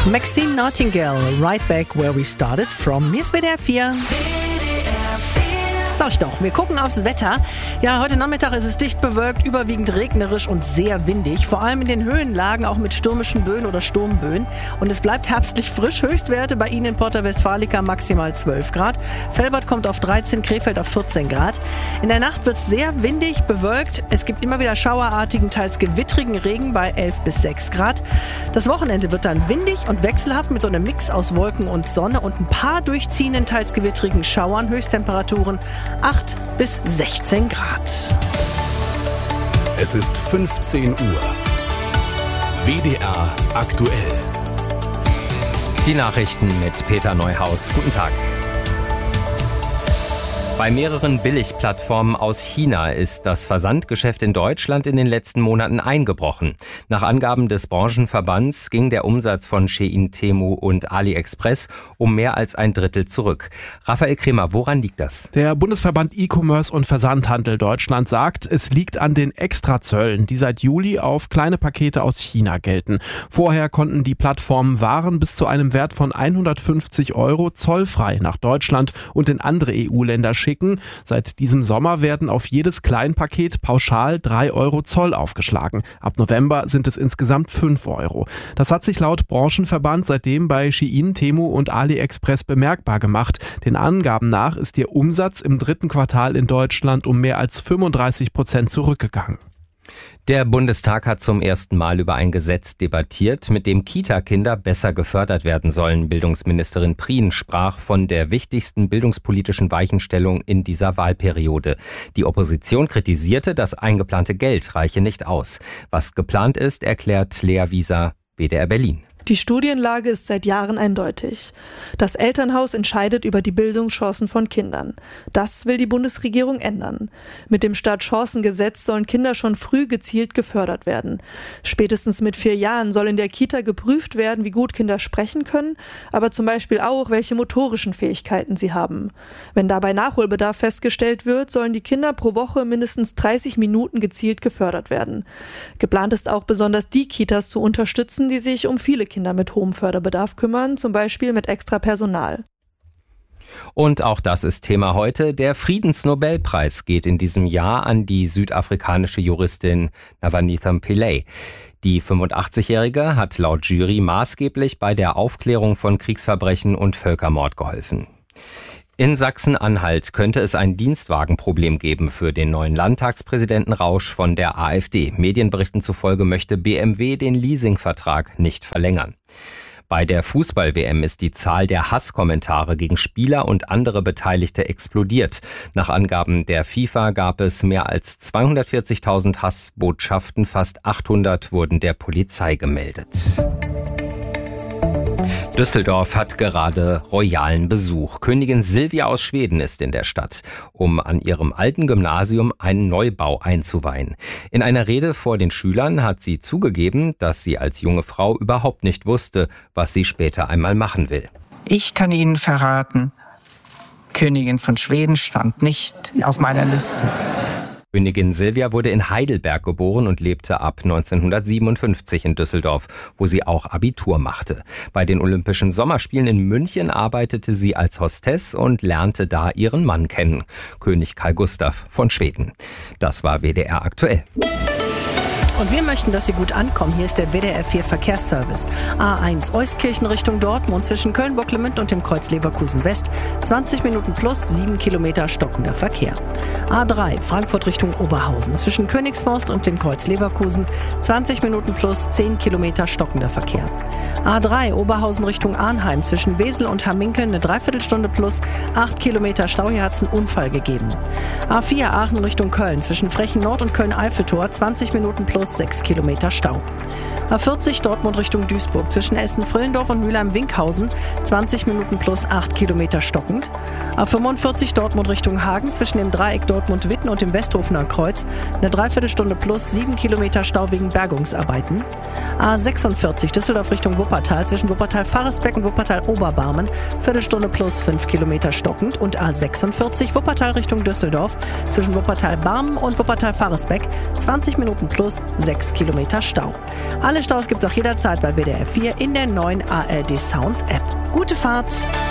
Maxine Nightingale, Right Back Where We Started From. Hier ist WDR 4. Sag ich doch, wir gucken aufs Wetter. Ja, heute Nachmittag ist es dicht bewölkt, überwiegend regnerisch und sehr windig. Vor allem in den Höhenlagen auch mit stürmischen Böen oder Sturmböen. Und es bleibt herbstlich frisch. Höchstwerte bei Ihnen in Porta Westfalica maximal 12 Grad. Velbert kommt auf 13, Krefeld auf 14 Grad. In der Nacht wird es sehr windig, bewölkt. Es gibt immer wieder schauerartigen, teils gewittrigen Regen bei 11 bis 6 Grad. Das Wochenende wird dann windig und wechselhaft mit so einem Mix aus Wolken und Sonne und ein paar durchziehenden, teils gewittrigen Schauern. Höchsttemperaturen 8 bis 16 Grad. Es ist 15 Uhr. WDR aktuell. Die Nachrichten mit Peter Neuhaus. Guten Tag. Bei mehreren Billigplattformen aus China ist das Versandgeschäft in Deutschland in den letzten Monaten eingebrochen. Nach Angaben des Branchenverbands ging der Umsatz von Shein, Temu und AliExpress um mehr als ein Drittel zurück. Raphael Kremer, woran liegt das? Der Bundesverband E-Commerce und Versandhandel Deutschland sagt, es liegt an den Extrazöllen, die seit Juli auf kleine Pakete aus China gelten. Vorher konnten die Plattformen Waren bis zu einem Wert von 150 € zollfrei nach Deutschland und in andere EU-Länder schicken. Seit diesem Sommer werden auf jedes Kleinpaket pauschal 3 € Zoll aufgeschlagen. Ab November sind es insgesamt 5 €. Das hat sich laut Branchenverband seitdem bei Shein, Temu und AliExpress bemerkbar gemacht. Den Angaben nach ist ihr Umsatz im dritten Quartal in Deutschland um mehr als 35% zurückgegangen. Der Bundestag hat zum ersten Mal über ein Gesetz debattiert, mit dem Kita-Kinder besser gefördert werden sollen. Bildungsministerin Prien sprach von der wichtigsten bildungspolitischen Weichenstellung in dieser Wahlperiode. Die Opposition kritisierte, das eingeplante Geld reiche nicht aus. Was geplant ist, erklärt Lea Wieser, WDR Berlin. Die Studienlage ist seit Jahren eindeutig. Das Elternhaus entscheidet über die Bildungschancen von Kindern. Das will die Bundesregierung ändern. Mit dem Startchancengesetz sollen Kinder schon früh gezielt gefördert werden. Spätestens mit 4 Jahren soll in der Kita geprüft werden, wie gut Kinder sprechen können, aber zum Beispiel auch, welche motorischen Fähigkeiten sie haben. Wenn dabei Nachholbedarf festgestellt wird, sollen die Kinder pro Woche mindestens 30 Minuten gezielt gefördert werden. Geplant ist auch besonders die Kitas zu unterstützen, die sich um viele Kinder mit hohem Förderbedarf kümmern, zum Beispiel mit extra Personal. Und auch das ist Thema heute. Der Friedensnobelpreis geht in diesem Jahr an die südafrikanische Juristin Navanitha Pillay. Die 85-Jährige hat laut Jury maßgeblich bei der Aufklärung von Kriegsverbrechen und Völkermord geholfen. In Sachsen-Anhalt könnte es ein Dienstwagenproblem geben für den neuen Landtagspräsidenten Rausch von der AfD. Medienberichten zufolge möchte BMW den Leasingvertrag nicht verlängern. Bei der Fußball-WM ist die Zahl der Hasskommentare gegen Spieler und andere Beteiligte explodiert. Nach Angaben der FIFA gab es mehr als 240.000 Hassbotschaften, fast 800 wurden der Polizei gemeldet. Düsseldorf hat gerade royalen Besuch. Königin Silvia aus Schweden ist in der Stadt, um an ihrem alten Gymnasium einen Neubau einzuweihen. In einer Rede vor den Schülern hat sie zugegeben, dass sie als junge Frau überhaupt nicht wusste, was sie später einmal machen will. Ich kann Ihnen verraten, Königin von Schweden stand nicht auf meiner Liste. Königin Silvia wurde in Heidelberg geboren und lebte ab 1957 in Düsseldorf, wo sie auch Abitur machte. Bei den Olympischen Sommerspielen in München arbeitete sie als Hostess und lernte da ihren Mann kennen, König Carl Gustaf von Schweden. Das war WDR aktuell. Und wir möchten, dass Sie gut ankommen. Hier ist der WDR 4 Verkehrsservice. A1 Euskirchen Richtung Dortmund zwischen Köln-Bocklemünd und dem Kreuz Leverkusen West. 20 Minuten plus 7 Kilometer stockender Verkehr. A3 Frankfurt Richtung Oberhausen zwischen Königsforst und dem Kreuz Leverkusen. 20 Minuten plus 10 Kilometer stockender Verkehr. A3 Oberhausen Richtung Arnheim zwischen Wesel und Hamminkeln eine Dreiviertelstunde plus 8 Kilometer Stau. Hier hat es einen Unfall gegeben. A4 Aachen Richtung Köln zwischen Frechen Nord und Köln-Eiffeltor. 20 Minuten plus 6 Kilometer Stau. A40 Dortmund Richtung Duisburg zwischen Essen-Frillendorf und Mülheim-Winkhausen 20 Minuten plus 8 Kilometer stockend. A45 Dortmund Richtung Hagen zwischen dem Dreieck Dortmund-Witten und dem Westhofener Kreuz eine Dreiviertelstunde plus 7 Kilometer Stau wegen Bergungsarbeiten. A46 Düsseldorf Richtung Wuppertal zwischen Wuppertal-Faresbeck und Wuppertal-Oberbarmen Viertelstunde plus 5 Kilometer stockend und A46 Wuppertal Richtung Düsseldorf zwischen Wuppertal-Barmen und Wuppertal-Faresbeck 20 Minuten plus 6 Kilometer Stau. Alle Staus gibt's auch jederzeit bei WDR 4 in der neuen ARD Sounds App. Gute Fahrt!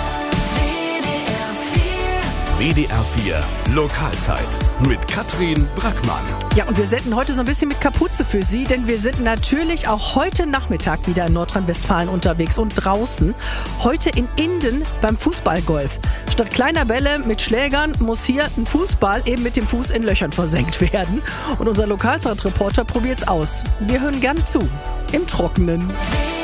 WDR 4 Lokalzeit mit Katrin Brackmann. Ja, und wir senden heute so ein bisschen mit Kapuze für Sie, denn wir sind natürlich auch heute Nachmittag wieder in Nordrhein-Westfalen unterwegs und draußen. Heute in Inden beim Fußballgolf. Statt kleiner Bälle mit Schlägern muss hier ein Fußball eben mit dem Fuß in Löchern versenkt werden. Und unser Lokalzeitreporter probiert's aus. Wir hören gerne zu. Im Trockenen.